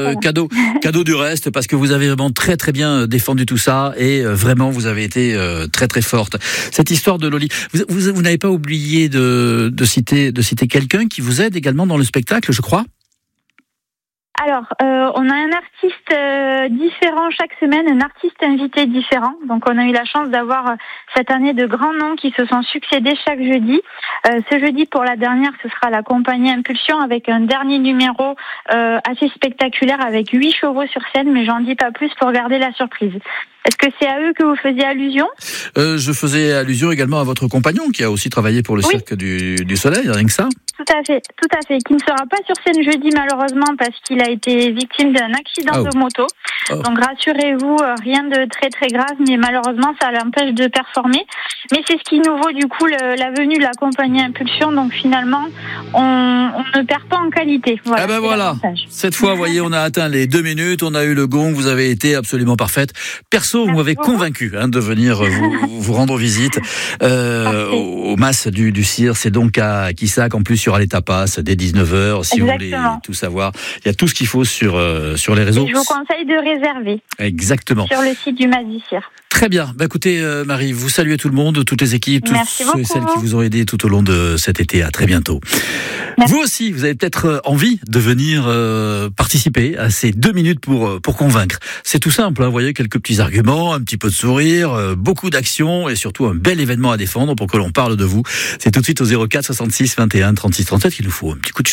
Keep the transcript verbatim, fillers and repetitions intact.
euh, voilà. cadeau, cadeau du reste, parce que vous avez vraiment très très bien défendu tout ça et euh, vraiment vous avez été euh, très très forte. Cette histoire de Loli, vous, vous, vous n'avez pas oublié de, de citer, de citer quelqu'un qui vous aide également dans le spectacle, je crois. Alors, euh, on a un artiste euh, différent chaque semaine, un artiste invité différent. Donc, on a eu la chance d'avoir euh, cette année de grands noms qui se sont succédés chaque jeudi. Euh, ce jeudi, pour la dernière, ce sera la compagnie Impulsion avec un dernier numéro euh, assez spectaculaire avec huit chevaux sur scène, mais j'en dis pas plus pour garder la surprise. Est-ce que c'est à eux que vous faisiez allusion ? euh, Je faisais allusion également à votre compagnon qui a aussi travaillé pour le Oui. Cirque du, du Soleil, rien que ça. Tout à fait, tout à fait. Qui ne sera pas sur scène jeudi malheureusement parce qu'il a été victime d'un accident Oh. de moto. Oh. Donc rassurez-vous, euh, rien de très très grave, mais malheureusement ça l'empêche de performer. Mais c'est ce qui nous vaut du coup le, la venue de la compagnie Impulsion. Donc finalement, on, on ne perd pas en qualité. Voilà, Ah ben c'est voilà, l'avantage. cette fois, vous voyez, on a atteint les deux minutes, on a eu le gong, vous avez été absolument parfaite. Perso, vous m'avez convaincu hein, de venir vous, vous rendre visite euh, au, au Mas du, du Cire. C'est donc à Quissac, en plus, sur les tapas, dès dix-neuf heures, si Exactement. vous voulez tout savoir. Il y a tout ce qu'il faut sur, euh, sur les réseaux. Et je vous conseille de réserver. Exactement. Sur le site du Mas du Cire. Très bien. Bah, écoutez, euh, Marie, vous saluez tout le monde, toutes les équipes, tous Merci ceux et beaucoup. celles qui vous ont aidé tout au long de cet été. À très bientôt. Merci. Vous aussi, vous avez peut-être envie de venir euh, participer à ces deux minutes pour pour convaincre. C'est tout simple, hein, vous voyez, quelques petits arguments, un petit peu de sourire, euh, beaucoup d'action et surtout un bel événement à défendre pour que l'on parle de vous. C'est tout de suite au zéro quatre soixante-six vingt et un trente-six trente-sept qu'il nous faut un petit coup de fil.